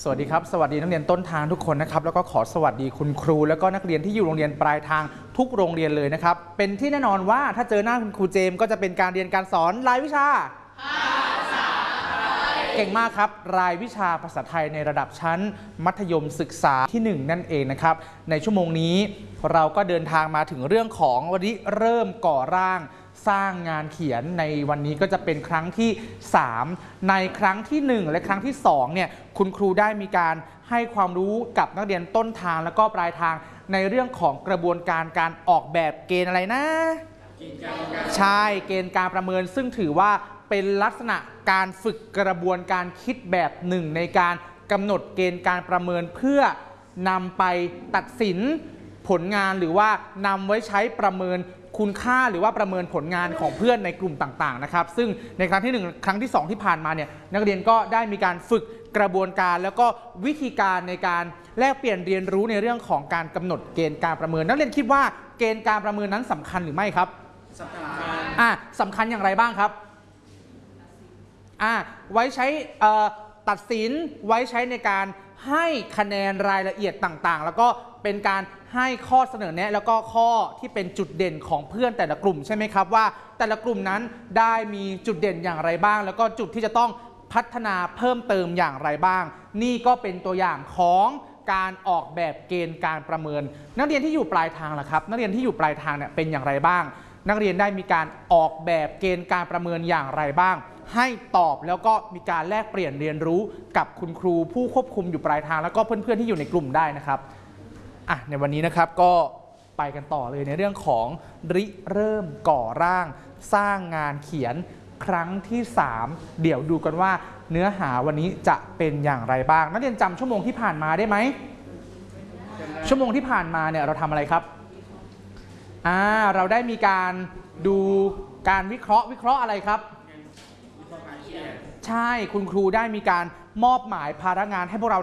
สวัสดีครับสวัสดีนักเรียนต้นทางทุกคนนะครับแล้วก็ขอสวัสดีคุณครูแล้วก็นักเรียนที่อยู่โรงเรียนปลายทางทุกโรงเรียนเลยนะครับเป็นที่แน่นอนว่าถ้าเจอหน้าคุณครูเจมก็จะเป็นการเรียนการสอนรายวิชาภาษาไทยเก่งมากครับรายวิชาภาษาไทยในระดับชั้นมัธยมศึกษาที่1นั่นเองนะครับในชั่วโมงนี้เราก็เดินทางมาถึงเรื่องของวันนี้เริ่มก่อร่างสร้างงานเขียนในวันนี้ก็จะเป็นครั้งที่3ในครั้งที่1และครั้งที่2เนี่ยคุณครูได้มีการให้ความรู้กับนักเรียนต้นทางแล้วก็ปลายทางในเรื่องของกระบวนการการออกแบบเกณฑ์อะไรนะใช่เกณฑ์การประเมินซึ่งถือว่าเป็นลักษณะการฝึกกระบวนการคิดแบบหนึ่งในการกำหนดเกณฑ์การประเมินเพื่อนำไปตัดสินผลงานหรือว่านำไว้ใช้ประเมินคุณค่าหรือว่าประเมินผลงานของเพื่อนในกลุ่มต่างๆนะครับซึ่งในครั้งที่1ครั้งที่2ที่ผ่านมาเนี่ยนักเรียนก็ได้มีการฝึกกระบวนการแล้วก็วิธีการในการแลกเปลี่ยนเรียนรู้ในเรื่องของการกำหนดเกณฑ์การประเมินนักเรียนคิดว่าเกณฑ์การประเมินนั้นสำคัญหรือไม่ครับสำคัญสำคัญอย่างไรบ้างครับไว้ใช้ตัดสินไว้ใช้ในการให้คะแนนรายละเอียดต่างๆแล้วก็เป็นการให้ข้อเสนอแนะแล้วก็ข้อที่เป็นจุดเด่นของเพื่อนแต่ละกลุ่มใช่ไหมครับว่าแต่ละกลุ่มนั้นได้มีจุดเด่นอย่างไรบ้างแล้วก็จุดที่จะต้องพัฒนาเพิ่มเติมอย่างไรบ้างนี่ก็เป็นตัวอย่างของการออกแบบเกณฑ์การประเมินนักเรียนที่อยู่ปลายทางล่ะครับนักเรียนที่อยู่ปลายทางเนี่ยเป็นอย่างไรบ้างนักเรียนได้มีการออกแบบเกณฑ์การประเมินอย่างไรบ้างให้ตอบแล้วก็มีการแลกเปลี่ยนเรียนรู้กับคุณครูผู้ควบคุมอยู่ปลายทางแล้วก็เพื่อนๆที่อยู่ในกลุ่มได้นะครับในวันนี้นะครับก็ไปกันต่อเลยในเรื่องของริเริ่มก่อร่างสร้างงานเขียนครั้งที่3เดี๋ยวดูกันว่าเนื้อหาวันนี้จะเป็นอย่างไรบ้างนักเรียนจำชั่วโมงที่ผ่านมาได้ไหมชั่วโมงที่ผ่านมาเนี่ยเราทำอะไรครับเราได้มีการดูการวิเคราะห์อะไรครับใช่คุณครูได้มีการมอบหมายภาระงานให้พวกเรา